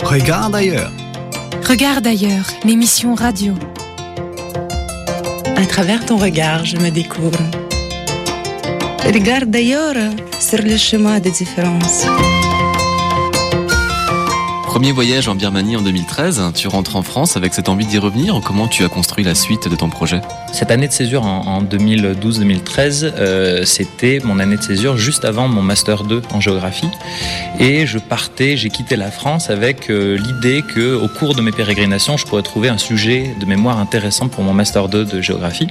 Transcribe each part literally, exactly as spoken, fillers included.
Regarde ailleurs. Regarde ailleurs, l'émission radio. À travers ton regard, je me découvre. Regarde ailleurs sur le chemin des différences. Premier voyage en Birmanie en deux mille treize, tu rentres en France avec cette envie d'y revenir. Comment tu as construit la suite de ton projet ? Cette année de césure en, en deux mille douze deux mille treize, euh, c'était mon année de césure juste avant mon master deux en géographie. Et je partais, j'ai quitté la France avec euh, l'idée qu'au cours de mes pérégrinations, je pourrais trouver un sujet de mémoire intéressant pour mon master deux de géographie.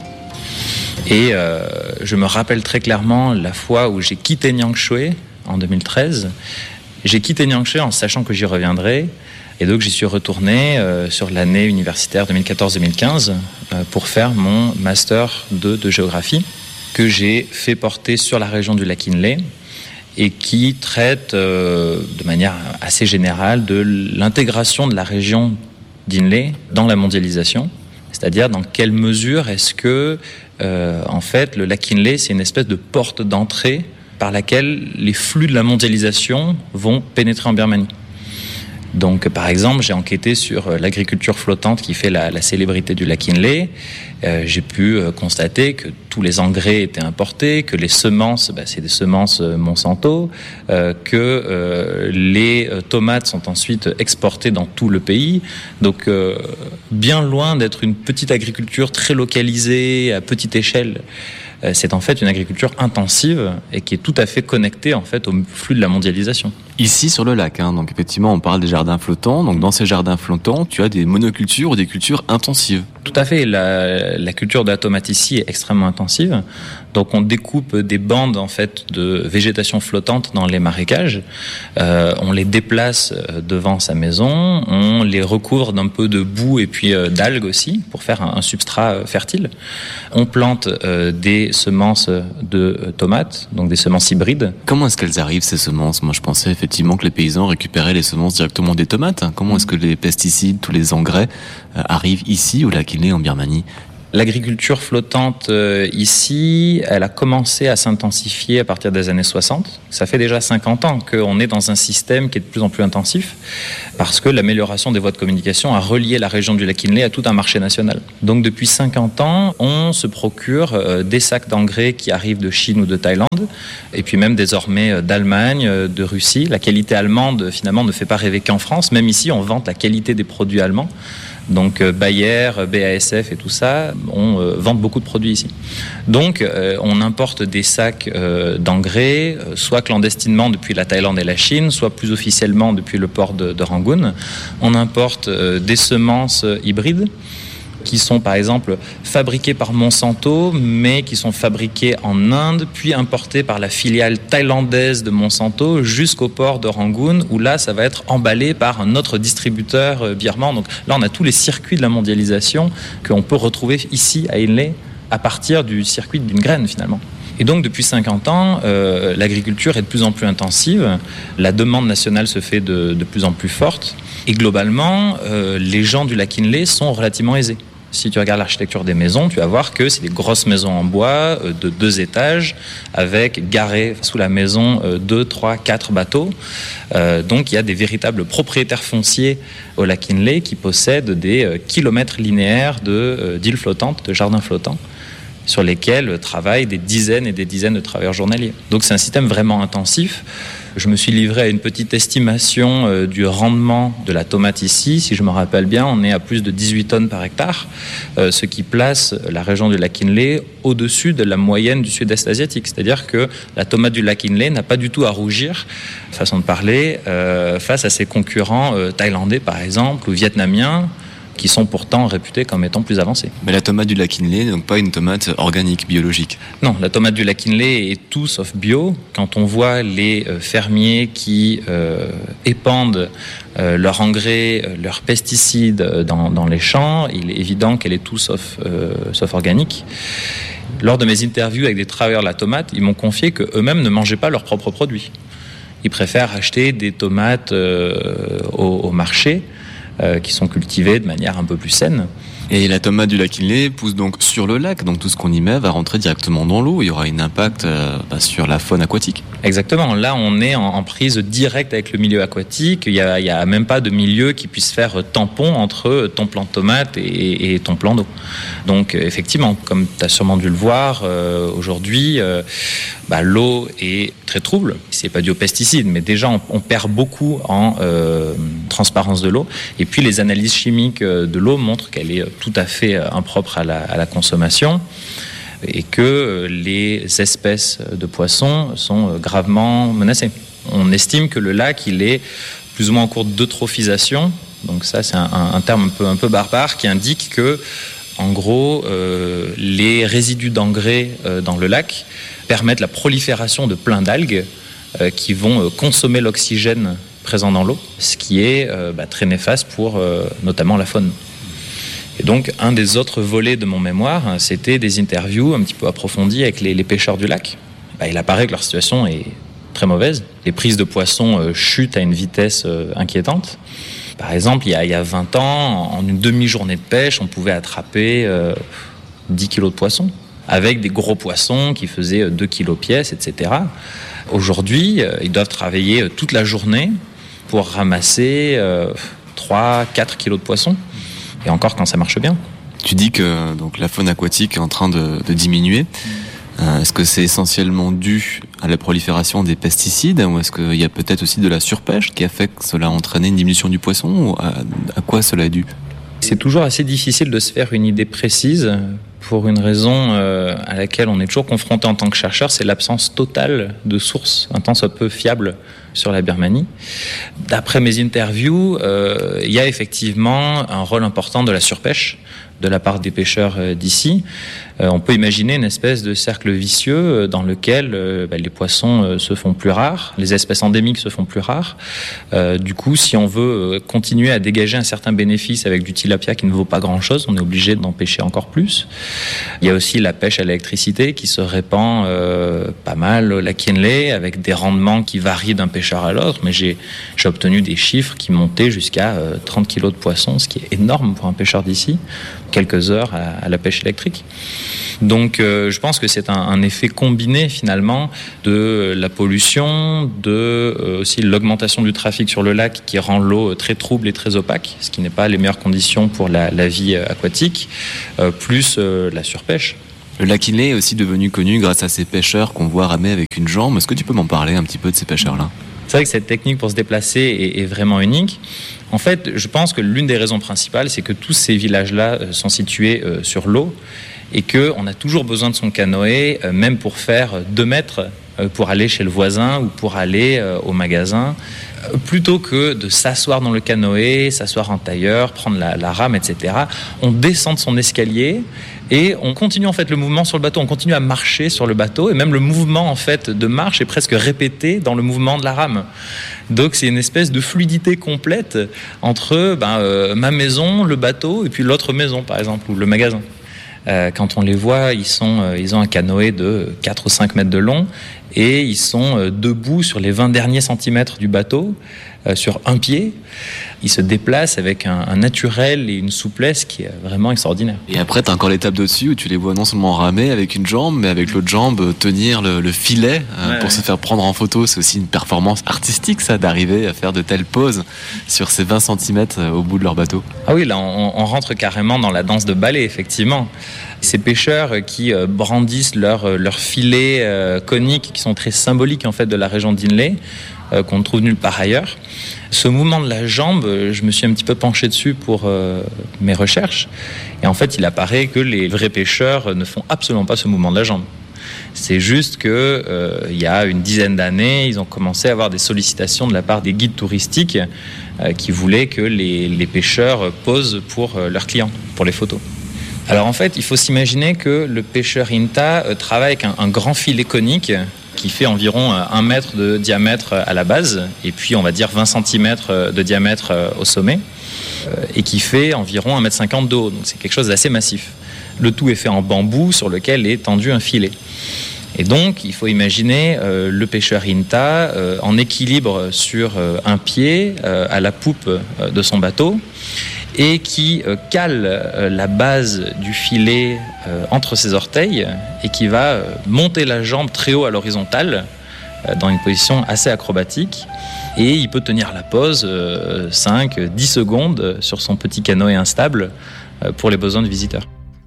Et euh, je me rappelle très clairement la fois où j'ai quitté Niangshui en deux mille treize. J'ai quitté Niangshui en sachant que j'y reviendrai. Et donc j'y suis retourné euh, sur l'année universitaire deux mille quatorze deux mille quinze euh, pour faire mon master deux de géographie que j'ai fait porter sur la région du lac Inle et qui traite euh, de manière assez générale de l'intégration de la région d'Inle dans la mondialisation. C'est-à-dire dans quelle mesure est-ce que euh, en fait le lac Inle c'est une espèce de porte d'entrée par laquelle les flux de la mondialisation vont pénétrer en Birmanie. Donc, par exemple, j'ai enquêté sur l'agriculture flottante qui fait la, la célébrité du lac Inle. Euh, j'ai pu euh, constater que tous les engrais étaient importés, que les semences, bah, c'est des semences euh, Monsanto, euh, que euh, les euh, tomates sont ensuite exportées dans tout le pays. Donc, euh, bien loin d'être une petite agriculture très localisée, à petite échelle, euh, c'est en fait une agriculture intensive et qui est tout à fait connectée en fait au flux de la mondialisation. Ici sur le lac, hein, donc effectivement on parle des jardins flottants. Donc dans ces jardins flottants, tu as des monocultures ou des cultures intensives. Tout à fait. La, la culture de la tomate ici est extrêmement intensive. Donc on découpe des bandes en fait de végétation flottante dans les marécages. Euh, on les déplace devant sa maison. On les recouvre d'un peu de boue et puis euh, d'algues aussi pour faire un, un substrat euh, fertile. On plante euh, des semences de euh, tomates, donc des semences hybrides. Comment est-ce qu'elles arrivent ces semences ? Moi je pensais effectivement que les paysans récupéraient les semences directement des tomates. Comment est-ce que les pesticides, tous les engrais euh, arrivent ici au lac Inle en Birmanie ? L'agriculture flottante euh, ici, elle a commencé à s'intensifier à partir des années soixante. Ça fait déjà cinquante ans qu'on est dans un système qui est de plus en plus intensif parce que l'amélioration des voies de communication a relié la région du lac Inle à tout un marché national. Donc depuis cinquante ans, on se procure euh, des sacs d'engrais qui arrivent de Chine ou de Thaïlande et puis même désormais euh, d'Allemagne, euh, de Russie. La qualité allemande finalement ne fait pas rêver qu'en France. Même ici, on vante la qualité des produits allemands. Donc Bayer, B A S F et tout ça, on euh, vend beaucoup de produits ici. Donc euh, on importe des sacs euh, d'engrais, euh, soit clandestinement depuis la Thaïlande et la Chine, soit plus officiellement depuis le port de, de Rangoon. On importe euh, des semences euh, hybrides qui sont par exemple fabriquées par Monsanto, mais qui sont fabriquées en Inde, puis importées par la filiale thaïlandaise de Monsanto jusqu'au port de Rangoon, où là, ça va être emballé par un autre distributeur birman. Donc là, on a tous les circuits de la mondialisation qu'on peut retrouver ici à Inle à partir du circuit d'une graine finalement. Et donc depuis cinquante ans, euh, l'agriculture est de plus en plus intensive, la demande nationale se fait de, de plus en plus forte, et globalement, euh, les gens du lac Inle sont relativement aisés. Si tu regardes l'architecture des maisons, tu vas voir que c'est des grosses maisons en bois euh, de deux étages, avec garés sous la maison euh, deux, trois, quatre bateaux. Euh, donc il y a des véritables propriétaires fonciers au lac Inle qui possèdent des euh, kilomètres linéaires de, euh, d'îles flottantes, de jardins flottants, sur lesquels travaillent des dizaines et des dizaines de travailleurs journaliers. Donc c'est un système vraiment intensif. Je me suis livré à une petite estimation euh, du rendement de la tomate ici. Si je me rappelle bien, on est à plus de dix-huit tonnes par hectare, euh, ce qui place la région du lac Inle au-dessus de la moyenne du sud-est asiatique. C'est-à-dire que la tomate du lac Inle n'a pas du tout à rougir, façon de parler, euh, face à ses concurrents euh, thaïlandais par exemple, ou vietnamiens, qui sont pourtant réputés comme étant plus avancés. Mais la tomate du lac Inle n'est donc pas une tomate organique, biologique. Non, la tomate du lac Inle est tout sauf bio. Quand on voit les fermiers qui euh, épandent euh, leurs engrais, euh, leurs pesticides dans, dans les champs, il est évident qu'elle est tout sauf, euh, sauf organique. Lors de mes interviews avec des travailleurs de la tomate, ils m'ont confié qu'eux-mêmes ne mangeaient pas leurs propres produits. Ils préfèrent acheter des tomates euh, au, au marché, Euh, qui sont cultivés de manière un peu plus saine. Et la tomate du lac Inle pousse donc sur le lac, donc tout ce qu'on y met va rentrer directement dans l'eau. Il y aura un impact euh, bah, sur la faune aquatique. Exactement. Là, on est en, en prise directe avec le milieu aquatique. Il y a, il y a même pas de milieu qui puisse faire tampon entre ton plant de tomate et, et ton plant d'eau. Donc, effectivement, comme tu as sûrement dû le voir, euh, aujourd'hui, euh, bah, l'eau est très trouble. C'est pas dû aux pesticides, mais déjà, on, on perd beaucoup en euh, transparence de l'eau. Et puis, les analyses chimiques de l'eau montrent qu'elle est tout à fait impropre à la, à la consommation et que les espèces de poissons sont gravement menacées. On estime que le lac, il est plus ou moins en cours d'eutrophisation. Donc ça, c'est un, un terme un peu, un peu barbare qui indique que, en gros, euh, les résidus d'engrais euh, dans le lac permettent la prolifération de plein d'algues euh, qui vont euh, consommer l'oxygène présent dans l'eau, ce qui est euh, bah, très néfaste pour euh, notamment la faune. Et donc, un des autres volets de mon mémoire, c'était des interviews un petit peu approfondies avec les, les pêcheurs du lac. Bah, il apparaît que leur situation est très mauvaise. Les prises de poissons euh, chutent à une vitesse euh, inquiétante. Par exemple, il y, a, il y a vingt ans, en une demi-journée de pêche, on pouvait attraper euh, dix kilos de poissons, avec des gros poissons qui faisaient deux kilos pièce, et cetera. Aujourd'hui, euh, ils doivent travailler euh, toute la journée pour ramasser euh, trois à quatre kilos de poissons. Et encore quand ça marche bien. Tu dis que donc, la faune aquatique est en train de, de diminuer. Euh, est-ce que c'est essentiellement dû à la prolifération des pesticides ou est-ce qu'il y a peut-être aussi de la surpêche qui a fait que cela a entraîné une diminution du poisson ou à, à quoi cela est dû ? C'est toujours assez difficile de se faire une idée précise pour une raison euh, à laquelle on est toujours confronté en tant que chercheur, c'est l'absence totale de sources un tant soit peu fiables sur la Birmanie. D'après mes interviews, euh, il y a effectivement un rôle important de la surpêche de la part des pêcheurs euh, d'ici. Euh, on peut imaginer une espèce de cercle vicieux euh, dans lequel euh, bah, les poissons euh, se font plus rares, les espèces endémiques se font plus rares. Euh, du coup, si on veut euh, continuer à dégager un certain bénéfice avec du tilapia qui ne vaut pas grand-chose, on est obligé d'en pêcher encore plus. Il y a aussi la pêche à l'électricité qui se répand euh, pas mal au lac Inle avec des rendements qui varient d'un pêcheur à l'autre, mais j'ai, j'ai obtenu des chiffres qui montaient jusqu'à euh, trente kilos de poissons, ce qui est énorme pour un pêcheur d'ici, quelques heures à, à la pêche électrique. Donc euh, je pense que c'est un, un effet combiné finalement de la pollution, de euh, aussi l'augmentation du trafic sur le lac qui rend l'eau très trouble et très opaque, ce qui n'est pas les meilleures conditions pour la, la vie aquatique, euh, plus euh, la surpêche. Le lac Inle est aussi devenu connu grâce à ces pêcheurs qu'on voit ramer avec une jambe. Est-ce que tu peux m'en parler un petit peu de ces pêcheurs-là ? C'est vrai que cette technique pour se déplacer est, est vraiment unique. En fait, je pense que l'une des raisons principales, c'est que tous ces villages-là euh, sont situés euh, sur l'eau et qu'on a toujours besoin de son canoë, euh, même pour faire deux mètres, euh, pour aller chez le voisin ou pour aller euh, au magasin, euh, plutôt que de s'asseoir dans le canoë, s'asseoir en tailleur, prendre la, la rame, et cetera. On descend de son escalier et on continue en fait le mouvement sur le bateau, on continue à marcher sur le bateau et même le mouvement en fait de marche est presque répété dans le mouvement de la rame. Donc c'est une espèce de fluidité complète entre ben, euh, ma maison, le bateau et puis l'autre maison par exemple ou le magasin. Euh, quand on les voit, ils, sont, euh, ils ont un canoë de quatre ou cinq mètres de long et ils sont euh, debout sur les vingt derniers centimètres du bateau, euh, sur un pied. Ils se déplacent avec un, un naturel et une souplesse qui est vraiment extraordinaire. Et après, tu as encore l'étape d'au-dessus où tu les vois non seulement ramer avec une jambe, mais avec l'autre jambe tenir le, le filet euh, ouais, pour ouais. se faire prendre en photo. C'est aussi une performance artistique, ça, d'arriver à faire de telles poses sur ces vingt centimètres au bout de leur bateau. Ah oui, là, on, on rentre carrément dans la danse de ballet, effectivement. Ces pêcheurs qui brandissent leurs leur filets euh, coniques, qui sont très symboliques en fait de la région d'Inle, euh, qu'on ne trouve nulle part ailleurs. Ce mouvement de la jambe, je me suis un petit peu penché dessus pour euh, mes recherches. Et en fait, il apparaît que les vrais pêcheurs ne font absolument pas ce mouvement de la jambe. C'est juste que euh, il y a une dizaine d'années, ils ont commencé à avoir des sollicitations de la part des guides touristiques euh, qui voulaient que les, les pêcheurs posent pour euh, leurs clients, pour les photos. Alors en fait, il faut s'imaginer que le pêcheur Inta euh, travaille avec un, un grand filet conique qui fait environ un mètre de diamètre à la base et puis on va dire vingt centimètres de diamètre au sommet et qui fait environ un mètre cinquante de haut. Donc c'est quelque chose d'assez massif. Le tout est fait en bambou sur lequel est tendu un filet. Et donc il faut imaginer euh, le pêcheur Inta euh, en équilibre sur euh, un pied euh, à la poupe euh, de son bateau et qui euh, cale euh, la base du filet euh, entre ses orteils et qui va euh, monter la jambe très haut à l'horizontale euh, dans une position assez acrobatique. Et il peut tenir la pose euh, cinq à dix secondes sur son petit canoë instable euh, pour les besoins de visiteurs.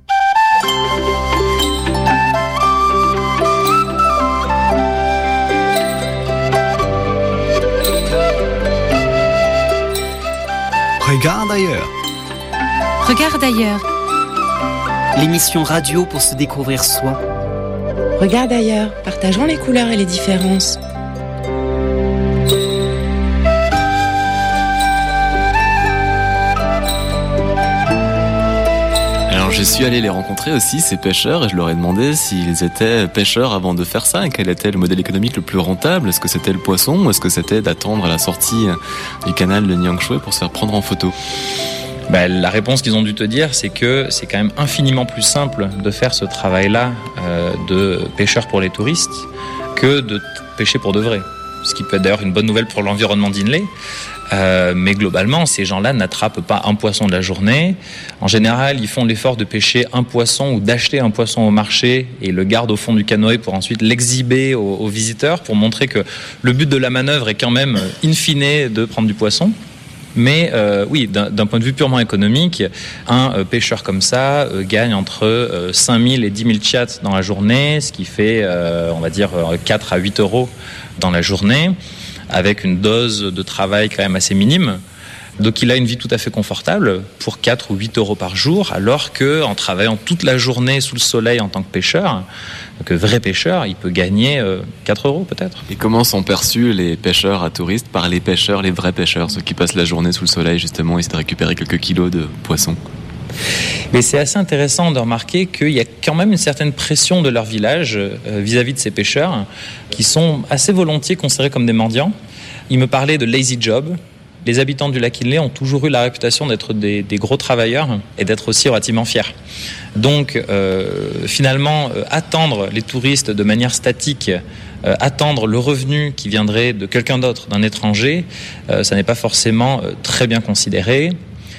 Regarde ailleurs. Regarde ailleurs. L'émission radio pour se découvrir soi. Regarde ailleurs, partageons les couleurs et les différences. Alors je suis allé les rencontrer aussi, ces pêcheurs, et je leur ai demandé s'ils étaient pêcheurs avant de faire ça, et quel était le modèle économique le plus rentable. Est-ce que c'était le poisson ou est-ce que c'était d'attendre à la sortie du canal de Niangshui pour se faire prendre en photo ? Ben, la réponse qu'ils ont dû te dire, c'est que c'est quand même infiniment plus simple de faire ce travail-là euh, de pêcheur pour les touristes que de pêcher pour de vrai. Ce qui peut être d'ailleurs une bonne nouvelle pour l'environnement d'Inle. Euh, mais globalement, ces gens-là n'attrapent pas un poisson de la journée. En général, ils font l'effort de pêcher un poisson ou d'acheter un poisson au marché et le gardent au fond du canoë pour ensuite l'exhiber aux, aux visiteurs, pour montrer que le but de la manœuvre est quand même, in fine, de prendre du poisson. Mais euh, oui, d'un, d'un point de vue purement économique, un euh, pêcheur comme ça euh, gagne entre euh, cinq mille et dix mille kyats dans la journée, ce qui fait, euh, on va dire, quatre à huit euros dans la journée, avec une dose de travail quand même assez minime. Donc il a une vie tout à fait confortable pour quatre ou huit euros par jour, alors qu'en travaillant toute la journée sous le soleil en tant que pêcheur, que vrai pêcheur, il peut gagner quatre euros peut-être. Et comment sont perçus les pêcheurs à touristes par les pêcheurs, les vrais pêcheurs, ceux qui passent la journée sous le soleil justement, essaient de récupérer quelques kilos de poissons ? Mais c'est assez intéressant de remarquer qu'il y a quand même une certaine pression de leur village euh, vis-à-vis de ces pêcheurs qui sont assez volontiers considérés comme des mendiants. Ils me parlaient de lazy job. Les habitants du lac Inle ont toujours eu la réputation d'être des, des gros travailleurs et d'être aussi relativement fiers. Donc euh, finalement, euh, attendre les touristes de manière statique, euh, attendre le revenu qui viendrait de quelqu'un d'autre, d'un étranger, euh, ça n'est pas forcément euh, très bien considéré.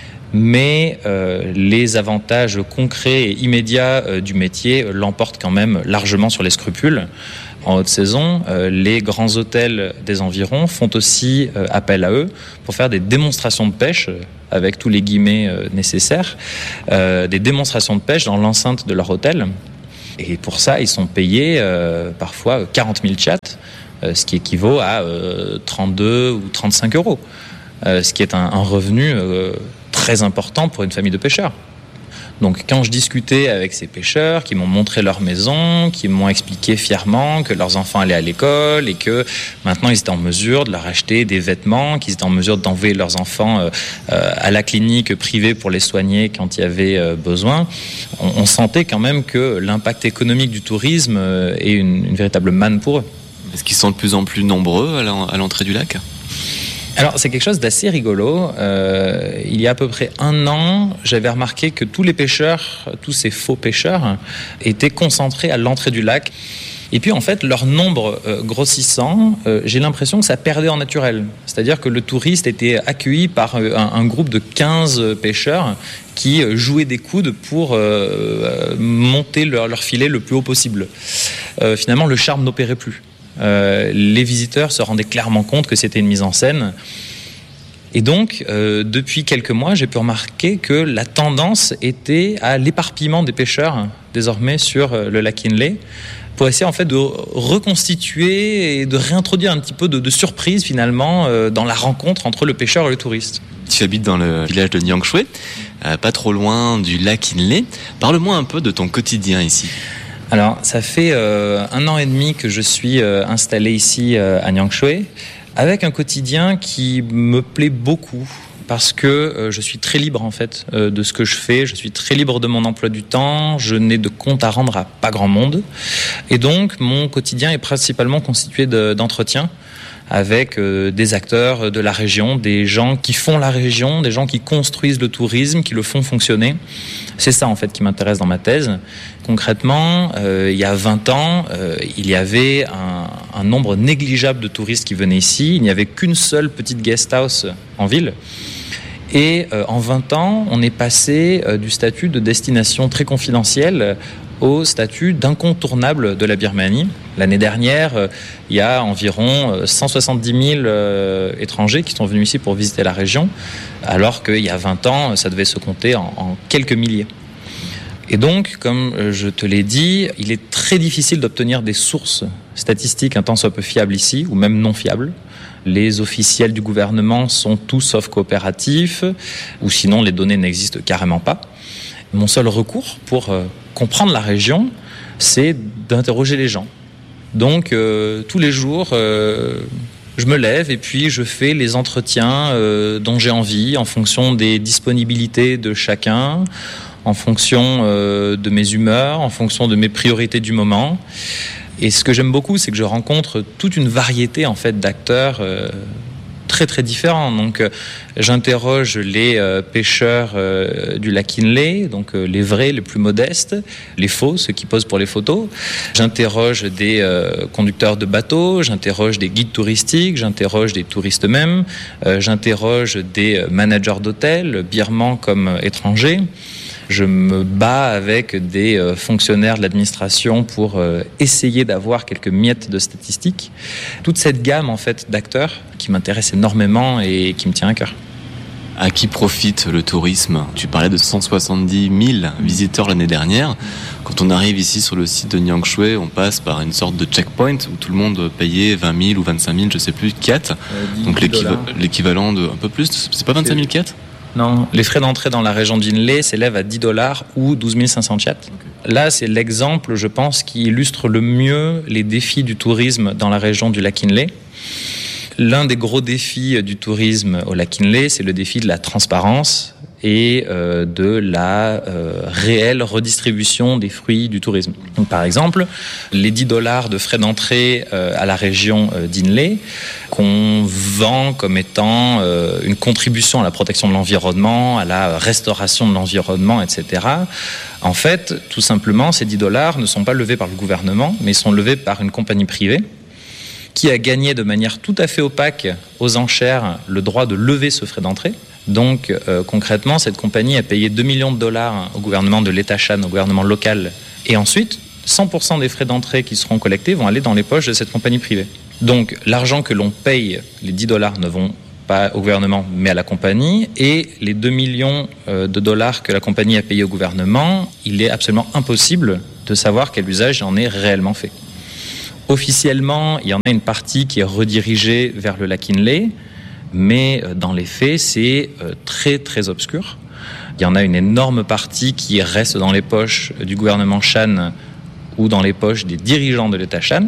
Mais euh, les avantages concrets et immédiats euh, du métier euh, l'emportent quand même largement sur les scrupules. En haute saison, euh, les grands hôtels des environs font aussi euh, appel à eux pour faire des démonstrations de pêche, euh, avec tous les guillemets euh, nécessaires, euh, des démonstrations de pêche dans l'enceinte de leur hôtel. Et pour ça, ils sont payés euh, parfois quarante mille kyats, euh, ce qui équivaut à euh, trente-deux ou trente-cinq euros, euh, ce qui est un, un revenu euh, très important pour une famille de pêcheurs. Donc quand je discutais avec ces pêcheurs qui m'ont montré leur maison, qui m'ont expliqué fièrement que leurs enfants allaient à l'école et que maintenant ils étaient en mesure de leur acheter des vêtements, qu'ils étaient en mesure d'envoyer leurs enfants euh, à la clinique privée pour les soigner quand il y avait euh, besoin, on, on sentait quand même que l'impact économique du tourisme euh, est une, une véritable manne pour eux. Est-ce qu'ils sont de plus en plus nombreux à l'entrée du lac ? Alors, c'est quelque chose d'assez rigolo. Euh, il y a à peu près un an, j'avais remarqué que tous les pêcheurs, tous ces faux pêcheurs, étaient concentrés à l'entrée du lac. Et puis, en fait, leur nombre euh, grossissant, euh, j'ai l'impression que ça perdait en naturel. C'est-à-dire que le touriste était accueilli par euh, un, un groupe de quinze pêcheurs qui euh, jouaient des coudes pour euh, monter leur, leur filet le plus haut possible. Euh, finalement, le charme n'opérait plus. Euh, les visiteurs se rendaient clairement compte que c'était une mise en scène. Et donc, euh, depuis quelques mois, j'ai pu remarquer que la tendance était à l'éparpillement des pêcheurs, désormais sur euh, le lac Inle, pour essayer en fait de reconstituer et de réintroduire un petit peu de, de surprise finalement euh, dans la rencontre entre le pêcheur et le touriste. Tu habites dans le village de Niangshui, euh, pas trop loin du lac Inle. Parle-moi un peu de ton quotidien ici. Alors, ça fait euh, un an et demi que je suis euh, installé ici euh, à Niangshui, avec un quotidien qui me plaît beaucoup, parce que euh, je suis très libre en fait euh, de ce que je fais, je suis très libre de mon emploi du temps, je n'ai de compte à rendre à pas grand monde, et donc mon quotidien est principalement constitué de, d'entretiens avec euh, des acteurs de la région, des gens qui font la région, des gens qui construisent le tourisme, qui le font fonctionner. C'est ça en fait qui m'intéresse dans ma thèse. Concrètement, euh, il y a vingt ans, euh, il y avait un, un nombre négligeable de touristes qui venaient ici. Il n'y avait qu'une seule petite guest house en ville. Et euh, en vingt ans, on est passé euh, du statut de destination très confidentielle au statut d'incontournable de la Birmanie. L'année dernière, euh, il y a environ cent soixante-dix mille euh, étrangers qui sont venus ici pour visiter la région, alors qu'il y a vingt ans, ça devait se compter en, en quelques milliers. Et donc, comme je te l'ai dit, il est très difficile d'obtenir des sources statistiques un tant soit peu fiables ici, ou même non fiables. Les officiels du gouvernement sont tous sauf coopératifs, ou sinon les données n'existent carrément pas. Mon seul recours pour euh, comprendre la région, c'est d'interroger les gens. Donc, euh, tous les jours, euh, je me lève et puis je fais les entretiens euh, dont j'ai envie, en fonction des disponibilités de chacun, en fonction euh, de mes humeurs, en fonction de mes priorités du moment. Et ce que j'aime beaucoup, c'est que je rencontre toute une variété en fait d'acteurs euh, très très différents. Donc, euh, j'interroge les euh, pêcheurs euh, du lac Inle, donc euh, les vrais, les plus modestes, les faux, ceux qui posent pour les photos. J'interroge des euh, conducteurs de bateaux, j'interroge des guides touristiques, j'interroge des touristes eux-mêmes, euh, j'interroge des managers d'hôtels, birmans comme étrangers. Je me bats avec des euh, fonctionnaires de l'administration pour euh, essayer d'avoir quelques miettes de statistiques. Toute cette gamme en fait d'acteurs qui m'intéresse énormément et qui me tient à cœur. À qui profite le tourisme ? Tu parlais de cent soixante-dix mille visiteurs l'année dernière. Quand on arrive ici sur le site de Nyang Shwe, on passe par une sorte de checkpoint où tout le monde payait vingt mille ou vingt-cinq mille, je sais plus, kyats. Euh, Donc l'équiva- l'équivalent de un peu plus, c'est pas vingt-cinq mille kyats ? Non, les frais d'entrée dans la région d'Inle s'élèvent à dix dollars ou douze mille cinq cents kyats. Okay. Là, c'est l'exemple, je pense, qui illustre le mieux les défis du tourisme dans la région du lac Inle. L'un des gros défis du tourisme au lac Inle, c'est le défi de la transparence et euh, de la euh, réelle redistribution des fruits du tourisme. Donc, par exemple, les dix dollars de frais d'entrée euh, à la région euh, d'Inle, qu'on vend comme étant euh, une contribution à la protection de l'environnement, à la restauration de l'environnement, et cetera. En fait, tout simplement, ces dix dollars ne sont pas levés par le gouvernement, mais sont levés par une compagnie privée qui a gagné de manière tout à fait opaque aux enchères le droit de lever ce frais d'entrée. Donc, euh, concrètement, cette compagnie a payé deux millions de dollars au gouvernement de l'État Shan, au gouvernement local. Et ensuite, cent pour cent des frais d'entrée qui seront collectés vont aller dans les poches de cette compagnie privée. Donc, l'argent que l'on paye, les dix dollars, ne vont pas au gouvernement, mais à la compagnie. Et les deux millions de dollars que la compagnie a payé au gouvernement, il est absolument impossible de savoir quel usage en est réellement fait. Officiellement, il y en a une partie qui est redirigée vers le lac Inle, mais dans les faits, c'est très très obscur. Il y en a une énorme partie qui reste dans les poches du gouvernement Shan ou dans les poches des dirigeants de l'État Shan.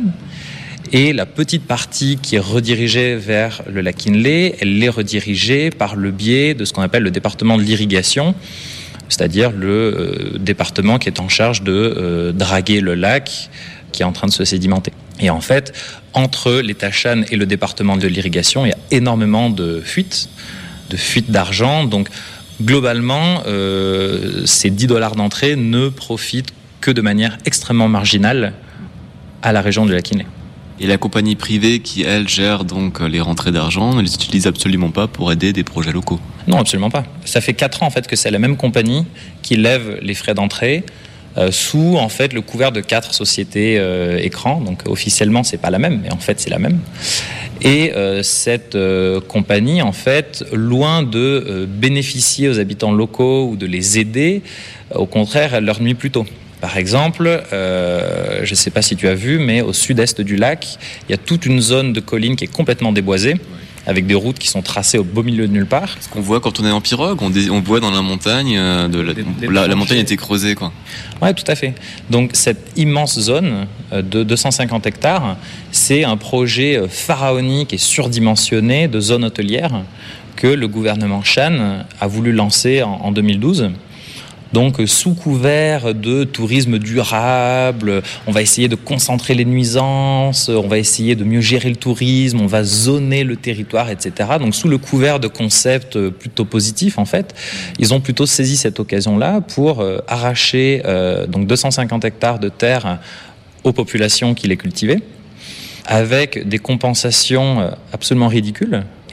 Et la petite partie qui est redirigée vers le lac Inle, elle est redirigée par le biais de ce qu'on appelle le département de l'irrigation, c'est-à-dire le euh, département qui est en charge de euh, draguer le lac qui est en train de se sédimenter. Et en fait, entre l'État Shan et le département de l'irrigation, il y a énormément de fuites, de fuites d'argent. Donc, globalement, euh, ces dix dollars d'entrée ne profitent que de manière extrêmement marginale à la région de lac Inle. Et la compagnie privée qui, elle, gère donc les rentrées d'argent, ne les utilise absolument pas pour aider des projets locaux ? Non, absolument pas. Ça fait quatre ans, en fait, que c'est la même compagnie qui lève les frais d'entrée Euh, sous en fait le couvert de quatre sociétés euh, écrans. Donc officiellement c'est pas la même, mais en fait c'est la même. Et euh, cette euh, compagnie en fait, loin de euh, bénéficier aux habitants locaux ou de les aider, euh, au contraire elle leur nuit plutôt. Par exemple, euh, je ne sais pas si tu as vu, mais au sud-est du lac, il y a toute une zone de collines qui est complètement déboisée, avec des routes qui sont tracées au beau milieu de nulle part. Ce qu'on voit quand on est en pirogue, on, dé- on voit dans la montagne, euh, de la, des, des la, la montagne a été creusée, quoi. Ouais, tout à fait. Donc cette immense zone de deux cent cinquante hectares, c'est un projet pharaonique et surdimensionné de zone hôtelière que le gouvernement Shan a voulu lancer en, en deux mille douze. Donc, sous couvert de tourisme durable, on va essayer de concentrer les nuisances, on va essayer de mieux gérer le tourisme, on va zoner le territoire, et cetera. Donc, sous le couvert de concepts plutôt positifs, en fait, ils ont plutôt saisi cette occasion-là pour euh, arracher euh, donc deux cent cinquante hectares de terre aux populations qui les cultivaient, avec des compensations absolument ridicules.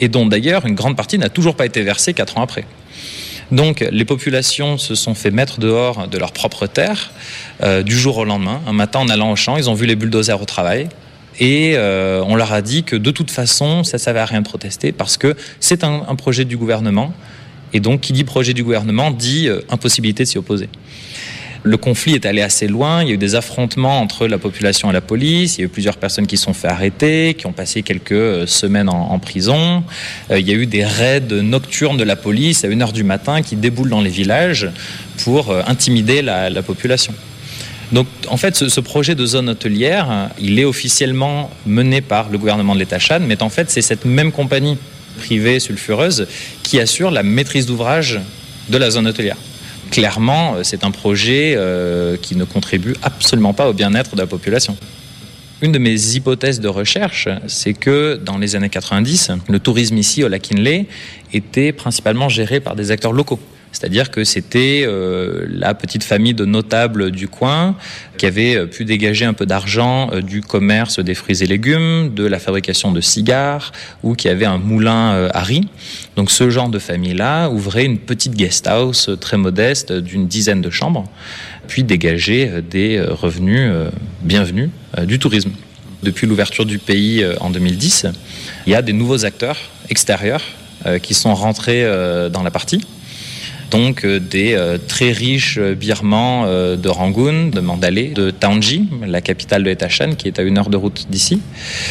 et dont d'ailleurs une grande partie n'a toujours pas été versée quatre ans après. Donc les populations se sont fait mettre dehors de leur propre terre euh, du jour au lendemain. Un matin, en allant au champ, ils ont vu les bulldozers au travail et euh, on leur a dit que de toute façon, ça ne servait à rien de protester parce que c'est un, un projet du gouvernement. Et donc, qui dit projet du gouvernement dit euh, impossibilité de s'y opposer. Le conflit est allé assez loin, il y a eu des affrontements entre la population et la police, il y a eu plusieurs personnes qui se sont fait arrêter, qui ont passé quelques semaines en, en prison. Euh, il y a eu des raids nocturnes de la police à une heure du matin qui déboulent dans les villages pour euh, intimider la, la population. Donc en fait ce, ce projet de zone hôtelière, il est officiellement mené par le gouvernement de l'État Chad, mais en fait c'est cette même compagnie privée sulfureuse qui assure la maîtrise d'ouvrage de la zone hôtelière. Clairement, c'est un projet euh, qui ne contribue absolument pas au bien-être de la population. Une de mes hypothèses de recherche, c'est que dans les années quatre-vingt-dix, le tourisme ici au lac Inle était principalement géré par des acteurs locaux. C'est-à-dire que c'était euh, la petite famille de notables du coin qui avait pu dégager un peu d'argent euh, du commerce des fruits et légumes, de la fabrication de cigares, ou qui avait un moulin euh, à riz. Donc ce genre de famille-là ouvrait une petite guest house très modeste d'une dizaine de chambres, puis dégageait des revenus euh, bienvenus euh, du tourisme. Depuis l'ouverture du pays euh, en deux mille dix, il y a des nouveaux acteurs extérieurs euh, qui sont rentrés euh, dans la partie. Donc euh, des euh, très riches birmans euh, de Rangoon, de Mandalay, de Taonji, la capitale de l'État Chad, qui est à une heure de route d'ici,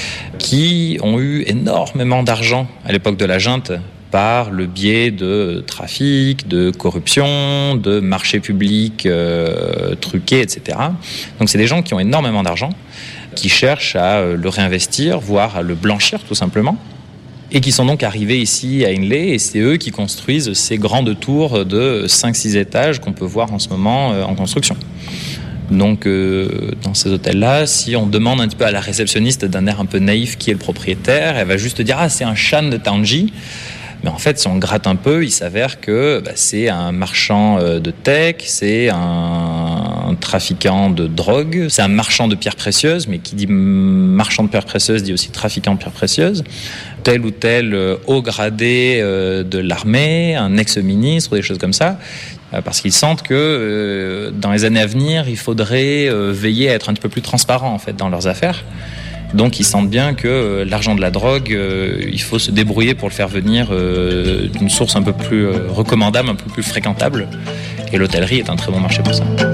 qui ont eu énormément d'argent à l'époque de la junte par le biais de trafic, de corruption, de marchés publics euh, truqués, et cetera. Donc c'est des gens qui ont énormément d'argent, qui cherchent à le réinvestir, voire à le blanchir tout simplement, et qui sont donc arrivés ici à Inle, et c'est eux qui construisent ces grandes tours de cinq six étages qu'on peut voir en ce moment en construction. Donc euh, dans ces hôtels-là, si on demande un petit peu à la réceptionniste d'un air un peu naïf qui est le propriétaire, elle va juste dire « Ah, c'est un Shan de Taonji ». Mais en fait, si on gratte un peu, il s'avère que bah, c'est un marchand de tech, c'est un, un trafiquant de drogue, c'est un marchand de pierres précieuses, mais qui dit marchand de pierres précieuses dit aussi trafiquant de pierres précieuses, tel ou tel haut gradé de l'armée, un ex-ministre, des choses comme ça, parce qu'ils sentent que dans les années à venir, il faudrait veiller à être un petit peu plus transparent en fait dans leurs affaires. Donc ils sentent bien que euh, l'argent de la drogue, euh, il faut se débrouiller pour le faire venir euh, d'une source un peu plus euh, recommandable, un peu plus fréquentable. Et l'hôtellerie est un très bon marché pour ça.